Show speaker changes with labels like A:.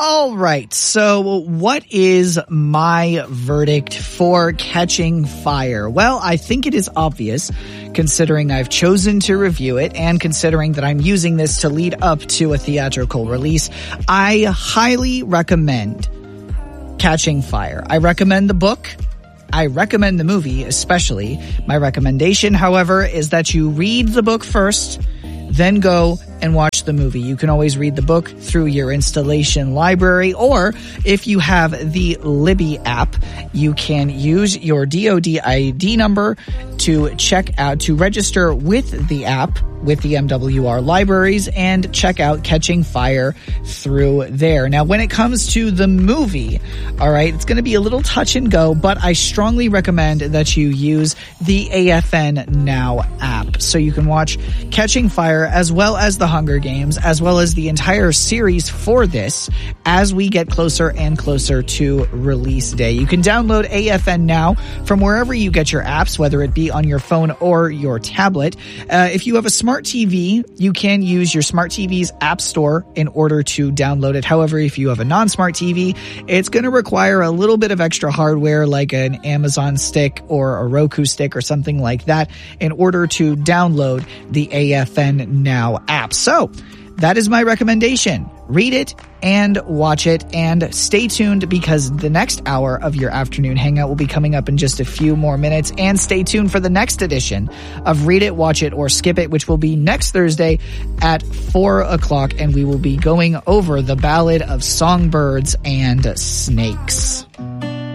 A: All right, so what is my verdict for Catching Fire? Well, I think it is obvious, considering I've chosen to review it and considering that I'm using this to lead up to a theatrical release. I highly recommend Catching Fire. I recommend the book. I recommend the movie, especially. My recommendation, however, is that you read the book first, then go and watch the movie. You can always read the book through your installation library, or if you have the Libby app, you can use your DoD ID number to register with the app, with the MWR libraries, and check out Catching Fire through there. Now, when it comes to the movie, all right, it's going to be a little touch and go, but I strongly recommend that you use the AFN Now app so you can watch Catching Fire as well as the Hunger Games, as well as the entire series for this as we get closer and closer to release day. You can download AFN Now from wherever you get your apps, whether it be on your phone or your tablet. If you have a smart TV, you can use your smart TV's app store in order to download it. However, if you have a non-smart TV, it's going to require a little bit of extra hardware like an Amazon stick or a Roku stick or something like that in order to download the AFN Now app. So that is my recommendation. Read it and watch it, and stay tuned because the next hour of your afternoon hangout will be coming up in just a few more minutes. And stay tuned for the next edition of Read It, Watch It, or Skip It, which will be next Thursday at 4 o'clock, and we will be going over the Ballad of Songbirds and Snakes.